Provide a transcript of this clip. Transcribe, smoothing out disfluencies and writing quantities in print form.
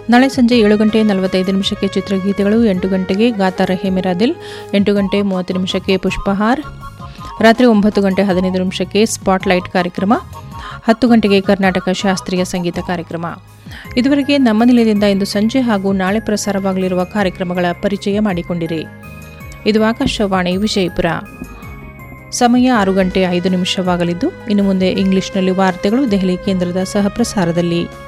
ನಾಳೆ ಸಂಜೆ 7:45 ಚಿತ್ರಗೀತೆಗಳು, 8 ಗಂಟೆಗೆ ಗಾತಾ ರಹೆ ಮೇರಾ ದಿಲ್, 8:30 ಪುಷ್ಪಹಾರ್, ರಾತ್ರಿ 9:15 ಸ್ಪಾಟ್ಲೈಟ್ ಕಾರ್ಯಕ್ರಮ, 10 ಗಂಟೆಗೆ ಕರ್ನಾಟಕ ಶಾಸ್ತ್ರೀಯ ಸಂಗೀತ ಕಾರ್ಯಕ್ರಮ. ಇದುವರೆಗೆ ನಮ್ಮ ನಿಲಯದಿಂದ ಇಂದು ಸಂಜೆ ಹಾಗೂ ನಾಳೆ ಪ್ರಸಾರವಾಗಲಿರುವ ಕಾರ್ಯಕ್ರಮಗಳ ಪರಿಚಯ ಮಾಡಿಕೊಂಡಿರಿ. ಇದು ಆಕಾಶವಾಣಿ ವಿಜಯಪುರ. ಸಮಯ 6:05 ಇನ್ನು ಮುಂದೆ ಇಂಗ್ಲಿಷ್ನಲ್ಲಿ ವಾರ್ತೆಗಳು ದೆಹಲಿ ಕೇಂದ್ರದ ಸಹ ಪ್ರಸಾರದಲ್ಲಿ.